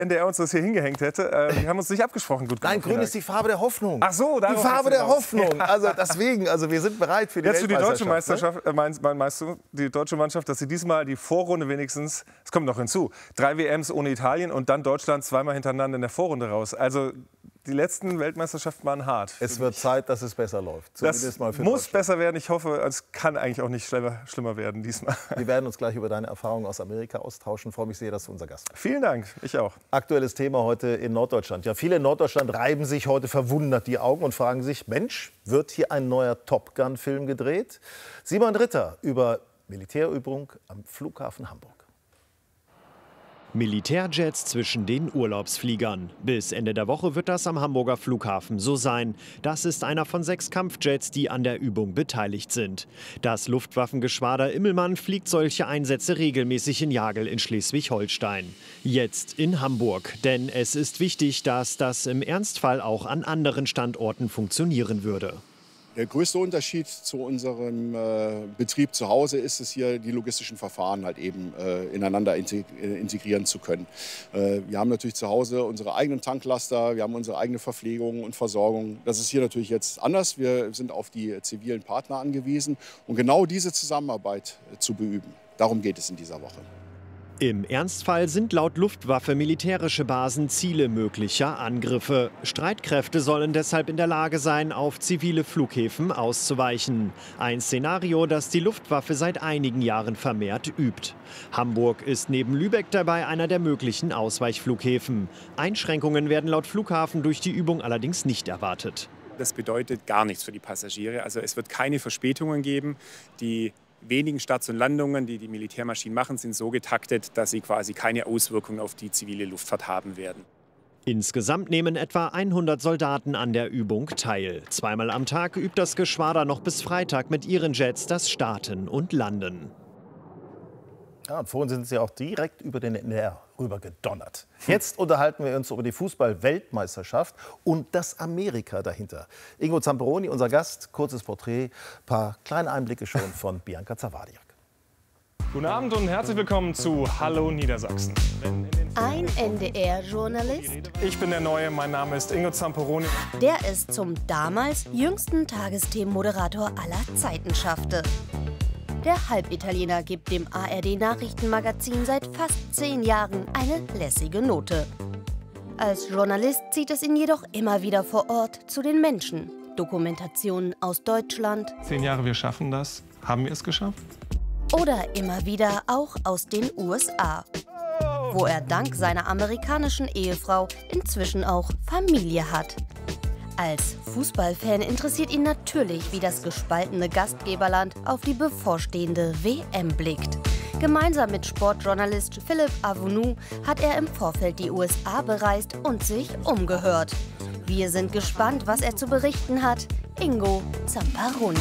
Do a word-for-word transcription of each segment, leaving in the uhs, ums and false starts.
N D R uns das hier hingehängt hätte. Äh, wir haben uns nicht abgesprochen. Gut, Nein, grün ist die Farbe der Hoffnung. Ach so, die Farbe der Hoffnung. Also deswegen, also wir sind bereit für die Jetzt für die deutsche Weltmeisterschaft. Meisterschaft, äh, meinst, meinst du, die deutsche Mannschaft, dass sie diesmal die Vorrunde wenigstens, es kommt noch hinzu, drei W Ms ohne Italien und dann Deutschland zweimal hintereinander in der Vorrunde raus. Also die letzten Weltmeisterschaften waren hart. Es wird Zeit, dass es besser läuft. Das mal für muss besser werden. Ich hoffe, es kann eigentlich auch nicht schlimmer, schlimmer werden diesmal. Wir werden uns gleich über deine Erfahrungen aus Amerika austauschen. Ich freue mich sehr, dass du unser Gast bist. Vielen Dank, ich auch. Aktuelles Thema heute in Norddeutschland. Ja, viele in Norddeutschland reiben sich heute verwundert die Augen und fragen sich, Mensch, wird hier ein neuer Top Gun-Film gedreht? Simon Ritter über Militärübung am Flughafen Hamburg. Militärjets zwischen den Urlaubsfliegern. Bis Ende der Woche wird das am Hamburger Flughafen so sein. Das ist einer von sechs Kampfjets, die an der Übung beteiligt sind. Das Luftwaffengeschwader Immelmann fliegt solche Einsätze regelmäßig in Jagel in Schleswig-Holstein. Jetzt in Hamburg. Denn es ist wichtig, dass das im Ernstfall auch an anderen Standorten funktionieren würde. Der größte Unterschied zu unserem äh, Betrieb zu Hause ist es hier, die logistischen Verfahren halt eben äh, ineinander integrieren zu können. Äh, wir haben natürlich zu Hause unsere eigenen Tanklaster, wir haben unsere eigene Verpflegung und Versorgung. Das ist hier natürlich jetzt anders. Wir sind auf die zivilen Partner angewiesen, um genau diese Zusammenarbeit äh, zu beüben. Darum geht es in dieser Woche. Im Ernstfall sind laut Luftwaffe militärische Basen Ziele möglicher Angriffe. Streitkräfte sollen deshalb in der Lage sein, auf zivile Flughäfen auszuweichen. Ein Szenario, das die Luftwaffe seit einigen Jahren vermehrt übt. Hamburg ist neben Lübeck dabei einer der möglichen Ausweichflughäfen. Einschränkungen werden laut Flughafen durch die Übung allerdings nicht erwartet. Das bedeutet gar nichts für die Passagiere. Also es wird keine Verspätungen geben. Die wenigen Starts und Landungen, die die Militärmaschinen machen, sind so getaktet, dass sie quasi keine Auswirkungen auf die zivile Luftfahrt haben werden. Insgesamt nehmen etwa hundert Soldaten an der Übung teil. Zweimal am Tag übt das Geschwader noch bis Freitag mit ihren Jets das Starten und Landen. Ja, und vorhin sind sie auch direkt über den N D R rüber gedonnert. Jetzt unterhalten wir uns über die Fußball-Weltmeisterschaft und das Amerika dahinter. Ingo Zamperoni, unser Gast, kurzes Porträt, paar kleine Einblicke schon von Bianca Zawadiak. Guten Abend und herzlich willkommen zu Hallo Niedersachsen. Ein N D R-Journalist. Ich bin der Neue, mein Name ist Ingo Zamperoni. Der es zum damals jüngsten Tagesthemenmoderator aller Zeiten schaffte. Der Halbitaliener gibt dem A R D-Nachrichtenmagazin seit fast zehn Jahren eine lässige Note. Als Journalist zieht es ihn jedoch immer wieder vor Ort zu den Menschen. Dokumentationen aus Deutschland. Zehn Jahre, wir schaffen das. Haben wir es geschafft? Oder immer wieder auch aus den U S A, wo er dank seiner amerikanischen Ehefrau inzwischen auch Familie hat. Als Fußballfan interessiert ihn natürlich, wie das gespaltene Gastgeberland auf die bevorstehende W M blickt. Gemeinsam mit Sportjournalist Philipp Avounou hat er im Vorfeld die U S A bereist und sich umgehört. Wir sind gespannt, was er zu berichten hat. Ingo Zamperoni.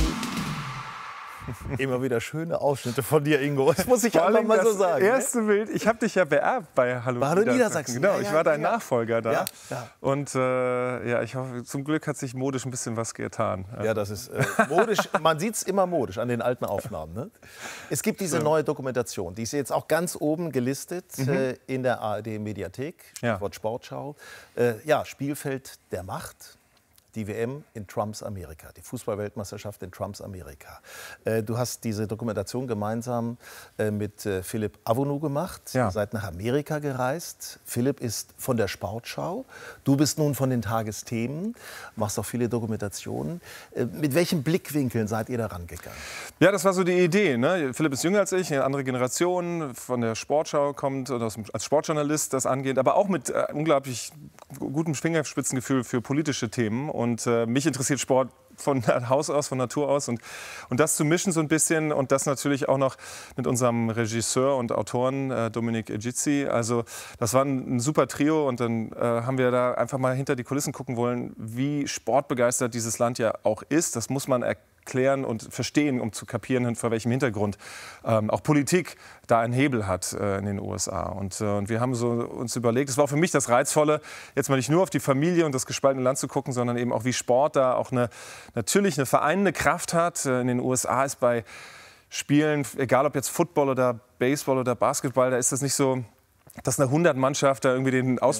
Immer wieder schöne Ausschnitte von dir, Ingo. Das muss ich einfach mal so sagen. Das erste Bild, ich habe dich ja beerbt bei Hallo, bei Hallo Niedersachsen. Genau, ja, ich ja, war dein ja. Nachfolger da. Ja, ja. Und äh, ja, ich hoffe, zum Glück hat sich modisch ein bisschen was getan. Ja, das ist äh, modisch. Man sieht es immer modisch an den alten Aufnahmen. Ne? Es gibt diese neue Dokumentation, die ist jetzt auch ganz oben gelistet mhm. äh, in der A R D-Mediathek, Stichwort ja. Sportschau. Äh, ja, Spielfeld der Macht. Die W M in Trumps Amerika, die Fußball-Weltmeisterschaft in Trumps Amerika. Äh, du hast diese Dokumentation gemeinsam äh, mit äh, Philipp Avounou gemacht. Ja. Ihr seid nach Amerika gereist. Philipp ist von der Sportschau. Du bist nun von den Tagesthemen, machst auch viele Dokumentationen. Äh, mit welchen Blickwinkeln seid ihr da rangegangen? Ja, das war so die Idee. Ne? Philipp ist jünger als ich, eine andere Generation, von der Sportschau kommt, oder als Sportjournalist das angeht, aber auch mit äh, unglaublich gutem Fingerspitzengefühl für politische Themen. Und äh, mich interessiert Sport von Haus aus, von Natur aus. Und, und das zu mischen so ein bisschen und das natürlich auch noch mit unserem Regisseur und Autoren äh, Dominik Egizi. Also das war ein, ein super Trio. Und dann äh, haben wir da einfach mal hinter die Kulissen gucken wollen, wie sportbegeistert dieses Land ja auch ist. Das muss man erklären und verstehen, um zu kapieren, vor welchem Hintergrund ähm, auch Politik da einen Hebel hat äh, in den U S A. Und, äh, und wir haben so uns überlegt, es war auch für mich das Reizvolle, jetzt mal nicht nur auf die Familie und das gespaltene Land zu gucken, sondern eben auch, wie Sport da auch eine, natürlich eine vereinende Kraft hat. Äh, in den U S A ist bei Spielen, egal ob jetzt Football oder Baseball oder Basketball, da ist das nicht so dass eine hundert-Mannschaft da irgendwie den Aus